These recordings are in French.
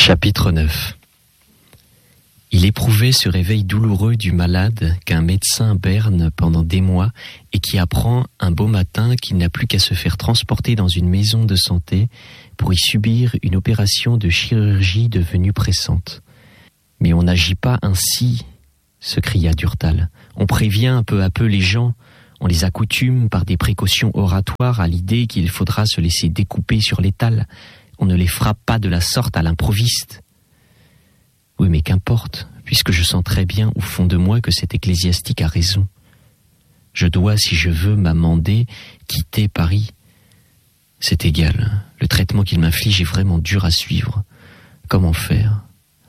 Chapitre 9. Il éprouvait ce réveil douloureux du malade qu'un médecin berne pendant des mois et qui apprend un beau matin qu'il n'a plus qu'à se faire transporter dans une maison de santé pour y subir une opération de chirurgie devenue pressante. « Mais on n'agit pas ainsi !» se cria Durtal. « On prévient peu à peu les gens, on les accoutume par des précautions oratoires à l'idée qu'il faudra se laisser découper sur l'étal. On ne les frappe pas de la sorte à l'improviste. » Oui, mais qu'importe, puisque je sens très bien au fond de moi que cet ecclésiastique a raison. Je dois, si je veux m'amender, quitter Paris. C'est égal, le traitement qu'il m'inflige est vraiment dur à suivre. Comment faire ?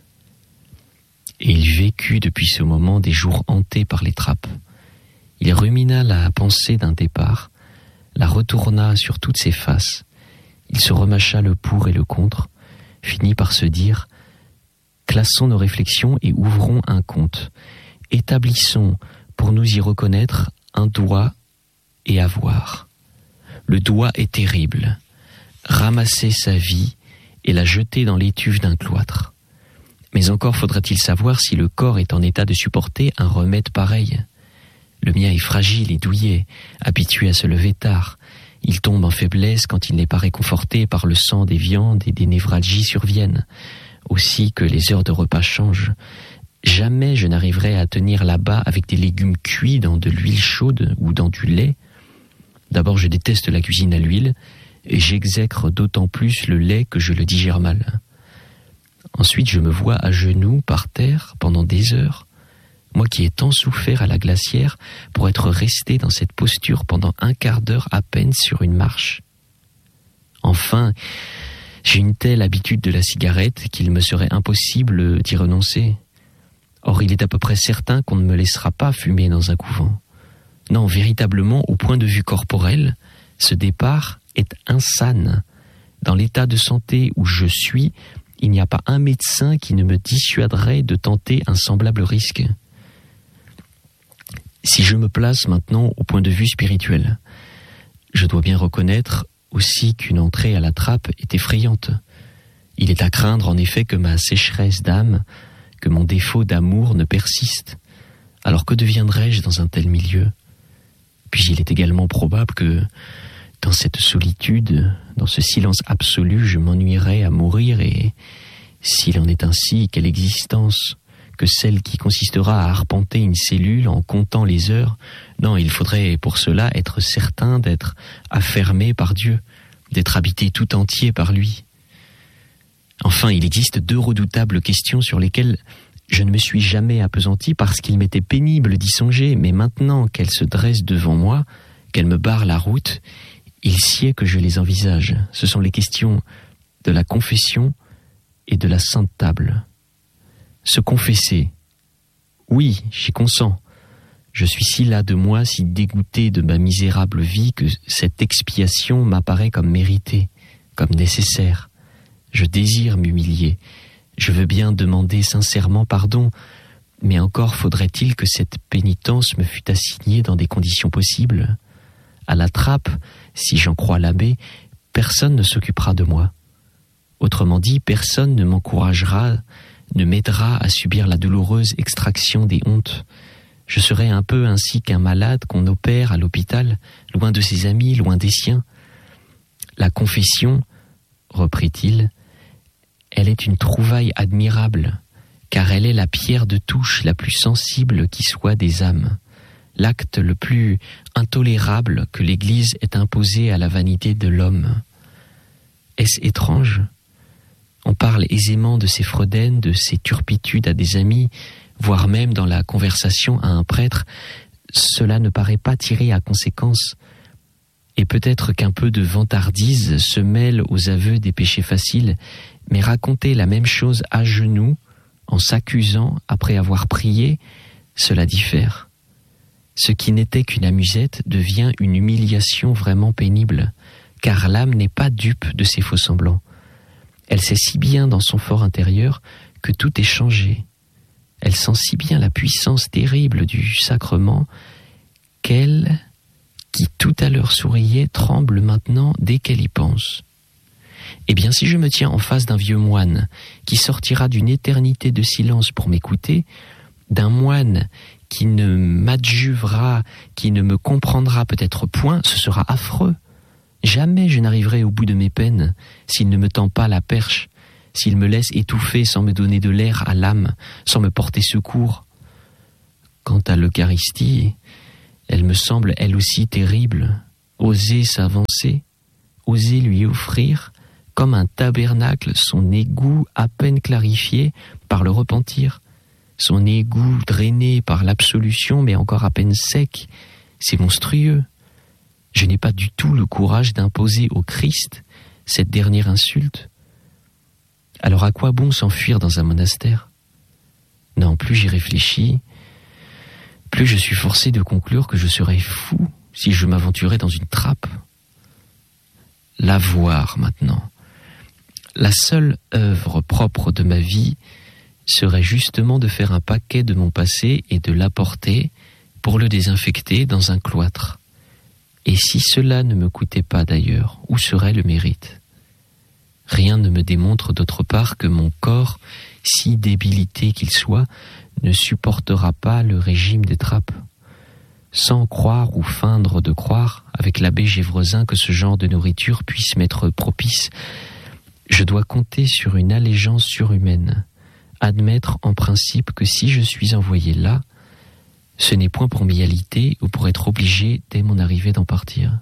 Et il vécut depuis ce moment des jours hantés par les trappes. Il rumina la pensée d'un départ, la retourna sur toutes ses faces. Il se remâcha le pour et le contre, finit par se dire « Classons nos réflexions et ouvrons un compte. Établissons, pour nous y reconnaître, un doigt et avoir. Le doigt est terrible. Ramasser sa vie et la jeter dans l'étuve d'un cloître. Mais encore faudra-t-il savoir si le corps est en état de supporter un remède pareil. Le mien est fragile et douillet, habitué à se lever tard. Il tombe en faiblesse quand il n'est pas réconforté par le sang des viandes et des névralgies surviennent. Aussi que les heures de repas changent. Jamais je n'arriverai à tenir là-bas avec des légumes cuits dans de l'huile chaude ou dans du lait. D'abord, je déteste la cuisine à l'huile et j'exècre d'autant plus le lait que je le digère mal. Ensuite, je me vois à genoux par terre pendant des heures. Moi qui ai tant souffert à la glacière pour être resté dans cette posture pendant un quart d'heure à peine sur une marche. Enfin, j'ai une telle habitude de la cigarette qu'il me serait impossible d'y renoncer. Or, il est à peu près certain qu'on ne me laissera pas fumer dans un couvent. Non, véritablement, au point de vue corporel, ce départ est insane. Dans l'état de santé où je suis, il n'y a pas un médecin qui ne me dissuaderait de tenter un semblable risque. Si je me place maintenant au point de vue spirituel, je dois bien reconnaître aussi qu'une entrée à la trappe est effrayante. Il est à craindre en effet que ma sécheresse d'âme, que mon défaut d'amour ne persiste. Alors que deviendrais-je dans un tel milieu ? Puis il est également probable que dans cette solitude, dans ce silence absolu, je m'ennuierais à mourir et, s'il en est ainsi, quelle existence que celle qui consistera à arpenter une cellule en comptant les heures. Non, il faudrait pour cela être certain d'être affermé par Dieu, d'être habité tout entier par lui. Enfin, il existe deux redoutables questions sur lesquelles je ne me suis jamais appesanti parce qu'il m'était pénible d'y songer, mais maintenant qu'elles se dressent devant moi, qu'elles me barrent la route, il sied que je les envisage. Ce sont les questions de la confession et de la sainte table. Se confesser. Oui, j'y consens. Je suis si las de moi, si dégoûté de ma misérable vie que cette expiation m'apparaît comme méritée, comme nécessaire. Je désire m'humilier. Je veux bien demander sincèrement pardon, mais encore faudrait-il que cette pénitence me fût assignée dans des conditions possibles. À la trappe, si j'en crois l'abbé, personne ne s'occupera de moi. Autrement dit, personne ne m'encouragera, ne m'aidera à subir la douloureuse extraction des hontes. Je serai un peu ainsi qu'un malade qu'on opère à l'hôpital, loin de ses amis, loin des siens. La confession, reprit-il, elle est une trouvaille admirable, car elle est la pierre de touche la plus sensible qui soit des âmes, l'acte le plus intolérable que l'Église ait imposé à la vanité de l'homme. Est-ce étrange ? On parle aisément de ses fredaines, de ses turpitudes à des amis, voire même dans la conversation à un prêtre. Cela ne paraît pas tiré à conséquence. Et peut-être qu'un peu de vantardise se mêle aux aveux des péchés faciles, mais raconter la même chose à genoux, en s'accusant après avoir prié, cela diffère. Ce qui n'était qu'une amusette devient une humiliation vraiment pénible, car l'âme n'est pas dupe de ces faux-semblants. Elle sait si bien dans son fort intérieur que tout est changé. Elle sent si bien la puissance terrible du sacrement qu'elle, qui tout à l'heure souriait, tremble maintenant dès qu'elle y pense. Eh bien, si je me tiens en face d'un vieux moine qui sortira d'une éternité de silence pour m'écouter, d'un moine qui ne m'adjuvera, qui ne me comprendra peut-être point, ce sera affreux. Jamais je n'arriverai au bout de mes peines s'il ne me tend pas la perche, s'il me laisse étouffer sans me donner de l'air à l'âme, sans me porter secours. Quant à l'Eucharistie, elle me semble elle aussi terrible. Oser s'avancer, oser lui offrir, comme un tabernacle, son égout à peine clarifié par le repentir, son égout drainé par l'absolution mais encore à peine sec, c'est monstrueux. Je n'ai pas du tout le courage d'imposer au Christ cette dernière insulte. Alors à quoi bon s'enfuir dans un monastère ? Non, plus j'y réfléchis, plus je suis forcé de conclure que je serais fou si je m'aventurais dans une trappe. La voir maintenant. La seule œuvre propre de ma vie serait justement de faire un paquet de mon passé et de l'apporter pour le désinfecter dans un cloître. Et si cela ne me coûtait pas d'ailleurs, où serait le mérite ? Rien ne me démontre d'autre part que mon corps, si débilité qu'il soit, ne supportera pas le régime des trappes. Sans croire ou feindre de croire, avec l'abbé Gévresin, que ce genre de nourriture puisse m'être propice, je dois compter sur une allégeance surhumaine, admettre en principe que si je suis envoyé là, ce n'est point pour m'y alité ou pour être obligé dès mon arrivée d'en partir.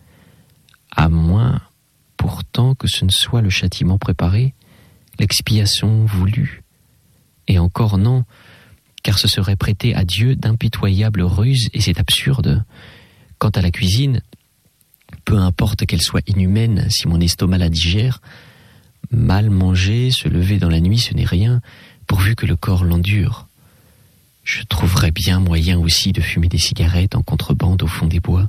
À moins, pourtant, que ce ne soit le châtiment préparé, l'expiation voulue. Et encore non, car ce serait prêter à Dieu d'impitoyables ruses et c'est absurde. Quant à la cuisine, peu importe qu'elle soit inhumaine si mon estomac la digère, mal manger, se lever dans la nuit, ce n'est rien, pourvu que le corps l'endure. Je trouverais bien moyen aussi de fumer des cigarettes en contrebande au fond des bois.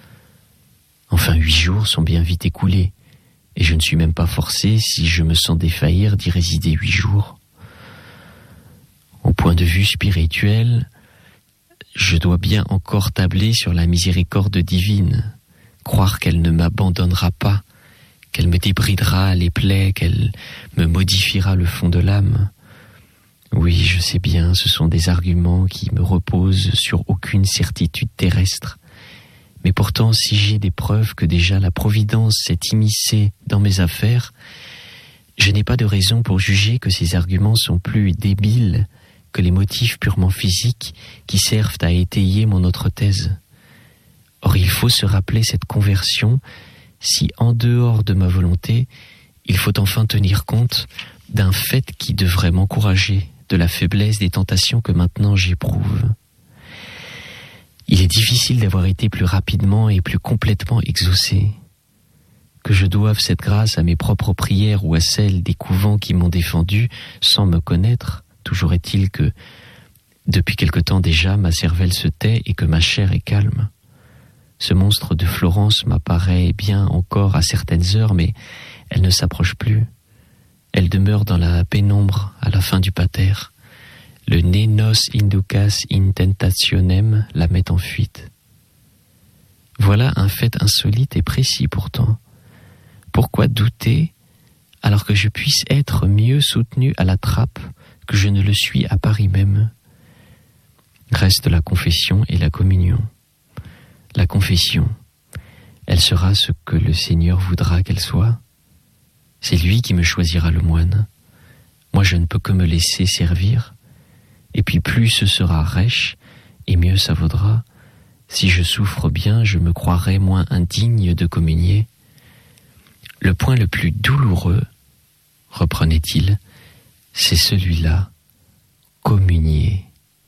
Enfin, 8 jours sont bien vite écoulés, et je ne suis même pas forcé, si je me sens défaillir, d'y résider 8 jours. Au point de vue spirituel, je dois bien encore tabler sur la miséricorde divine, croire qu'elle ne m'abandonnera pas, qu'elle me débridera les plaies, qu'elle me modifiera le fond de l'âme. Oui, je sais bien, ce sont des arguments qui me reposent sur aucune certitude terrestre. Mais pourtant, si j'ai des preuves que déjà la Providence s'est immiscée dans mes affaires, je n'ai pas de raison pour juger que ces arguments sont plus débiles que les motifs purement physiques qui servent à étayer mon autre thèse. Or, il faut se rappeler cette conversion si, en dehors de ma volonté, il faut enfin tenir compte d'un fait qui devrait m'encourager, de la faiblesse des tentations que maintenant j'éprouve. Il est difficile d'avoir été plus rapidement et plus complètement exaucé. Que je doive cette grâce à mes propres prières ou à celles des couvents qui m'ont défendu sans me connaître, toujours est-il que, depuis quelque temps déjà, ma cervelle se tait et que ma chair est calme. Ce monstre de Florence m'apparaît bien encore à certaines heures, mais elle ne s'approche plus. Elle demeure dans la pénombre à la fin du pater. Le ne nos inducas in tentationem la met en fuite. Voilà un fait insolite et précis pourtant. Pourquoi douter alors que je puisse être mieux soutenu à la trappe que je ne le suis à Paris même ? Reste la confession et la communion. La confession, elle sera ce que le Seigneur voudra qu'elle soit. C'est lui qui me choisira le moine. Moi, je ne peux que me laisser servir. Et puis plus ce sera rêche, et mieux ça vaudra. Si je souffre bien, je me croirai moins indigne de communier. Le point le plus douloureux, reprenait-il, c'est celui-là, communier.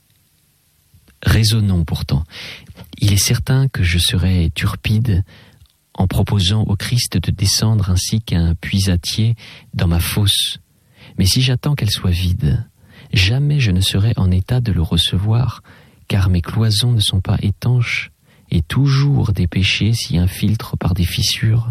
Raisonnons pourtant. Il est certain que je serais turpide en proposant au Christ de descendre ainsi qu'un puisatier dans ma fosse. Mais si j'attends qu'elle soit vide, jamais je ne serai en état de le recevoir, car mes cloisons ne sont pas étanches, et toujours des péchés s'y infiltrent par des fissures.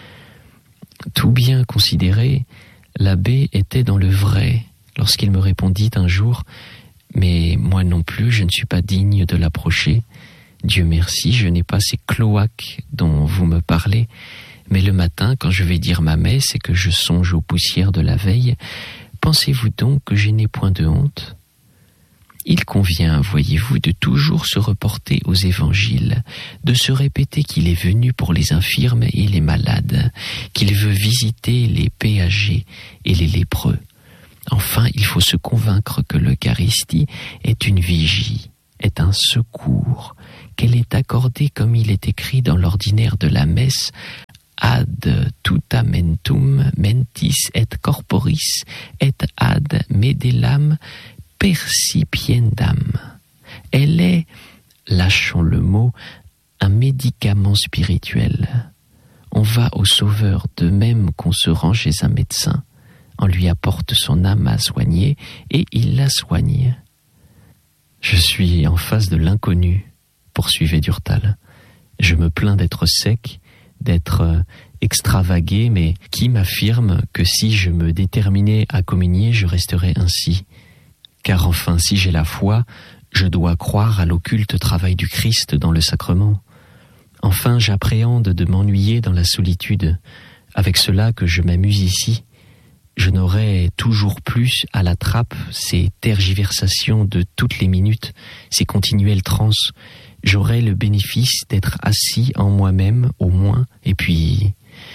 Tout bien considéré, l'abbé était dans le vrai, lorsqu'il me répondit un jour « Mais moi non plus, je ne suis pas digne de l'approcher. Dieu merci, je n'ai pas ces cloaques dont vous me parlez. Mais le matin, quand je vais dire ma messe et que je songe aux poussières de la veille, pensez-vous donc que je n'ai point de honte ? Il convient, voyez-vous, de toujours se reporter aux évangiles, de se répéter qu'il est venu pour les infirmes et les malades, qu'il veut visiter les péagés et les lépreux. Enfin, il faut se convaincre que l'Eucharistie est une vigie, est un secours, qu'elle est accordée comme il est écrit dans l'ordinaire de la messe, ad tuta mentum mentis et corporis et ad medelam percipiendam. Elle est, lâchons le mot, un médicament spirituel. On va au Sauveur de même qu'on se rend chez un médecin. On lui apporte son âme à soigner et il la soigne. Je suis en face de l'inconnu, poursuivait Durtal. Je me plains d'être sec, d'être extravagué, mais qui m'affirme que si je me déterminais à communier, je resterais ainsi ? Car enfin, si j'ai la foi, je dois croire à l'occulte travail du Christ dans le sacrement. Enfin, j'appréhende de m'ennuyer dans la solitude. Avec cela que je m'amuse ici, je n'aurai toujours plus à la trappe ces tergiversations de toutes les minutes, ces continuelles transes. J'aurai le bénéfice d'être assis en moi-même, au moins, et puis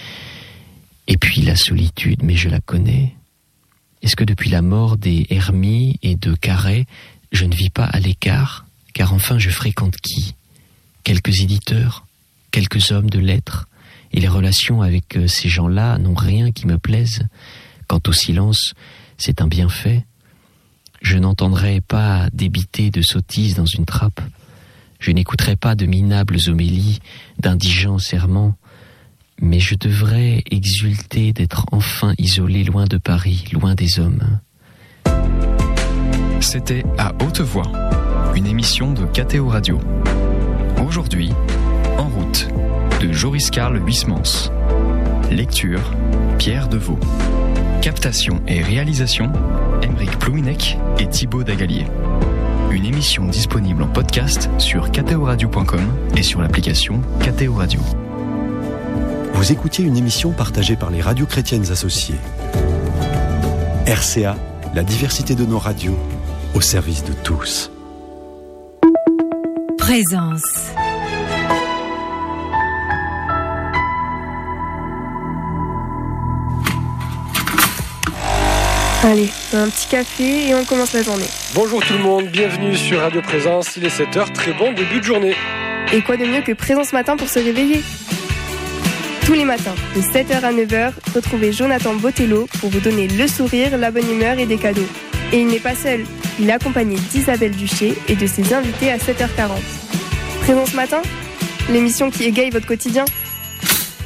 la solitude, mais je la connais. Est-ce que depuis la mort des Hermies et de Carré, je ne vis pas à l'écart ? Car enfin je fréquente qui ? Quelques éditeurs, quelques hommes de lettres, et les relations avec ces gens-là n'ont rien qui me plaise. Quant au silence, c'est un bienfait. Je n'entendrai pas débiter de sottises dans une trappe. Je n'écouterai pas de minables homélies, d'indigents serments. Mais je devrais exulter d'être enfin isolé loin de Paris, loin des hommes. C'était À Haute Voix, une émission de KTO Radio. Aujourd'hui, En route, de Joris-Karl Huysmans. Lecture, Pierre Deveau. Captation et réalisation, Aymeric Plouinec et Thibaut Dagalier. Une émission disponible en podcast sur ktoradio.com et sur l'application KTO Radio. Vous écoutiez une émission partagée par les radios chrétiennes associées. RCA, la diversité de nos radios, au service de tous. Présence. Allez, un petit café et on commence la journée. Bonjour tout le monde, bienvenue sur Radio Présence, il est 7h, très bon début de journée. Et quoi de mieux que Présence Matin pour se réveiller ? Tous les matins, de 7h à 9h, retrouvez Jonathan Botello pour vous donner le sourire, la bonne humeur et des cadeaux. Et il n'est pas seul, il est accompagné d'Isabelle Duché et de ses invités à 7h40. Présence Matin, l'émission qui égaye votre quotidien.